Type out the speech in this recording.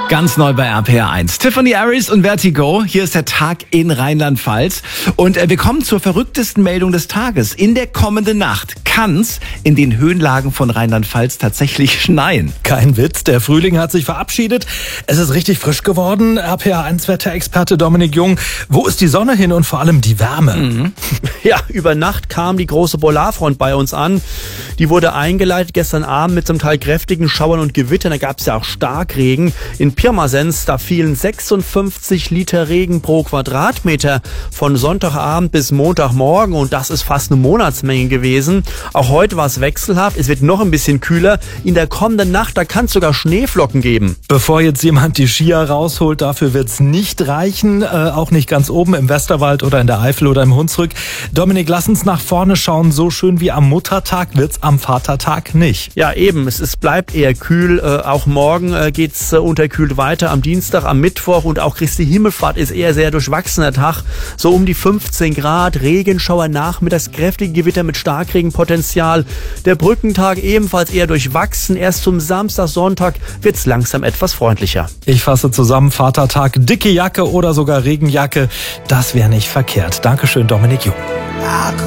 Ganz neu bei RPR 1. Tiffany Aries und Vertigo. Hier ist der Tag in Rheinland-Pfalz. Und wir kommen zur verrücktesten Meldung des Tages. In der kommenden Nacht kann's in den Höhenlagen von Rheinland-Pfalz tatsächlich schneien. Kein Witz, der Frühling hat sich verabschiedet. Es ist richtig frisch geworden. RPR 1 Wetterexperte Dominik Jung. Wo ist die Sonne hin und vor allem die Wärme? Ja, über Nacht kam die große Polarfront bei uns an. Die wurde eingeleitet gestern Abend mit zum Teil kräftigen Schauern und Gewittern. Da gab es ja auch Starkregen. In Pirmasens, da fielen 56 Liter Regen pro Quadratmeter von Sonntagabend bis Montagmorgen. Und das ist fast eine Monatsmenge gewesen. Auch heute war es wechselhaft. Es wird noch ein bisschen kühler. In der kommenden Nacht, da kann es sogar Schneeflocken geben. Bevor jetzt jemand die Skier rausholt, dafür wird's nicht reichen. Auch nicht ganz oben im Westerwald oder in der Eifel oder im Hunsrück. Dominik, lass uns nach vorne schauen. So schön wie am Muttertag wird's am Vatertag nicht. Ja, eben. Es bleibt eher kühl. Auch morgen geht's unterkühlt weiter. Am Dienstag, am Mittwoch und auch Christi Himmelfahrt ist eher sehr durchwachsener Tag. So um die 15 Grad, Regenschauer nachmittags, kräftige Gewitter mit Starkregenpotenzial. Der Brückentag ebenfalls eher durchwachsen. Erst zum Samstag, Sonntag wird's langsam etwas freundlicher. Ich fasse zusammen, Vatertag, dicke Jacke oder sogar Regenjacke. Das wäre nicht verkehrt. Dankeschön, Dominik Jung.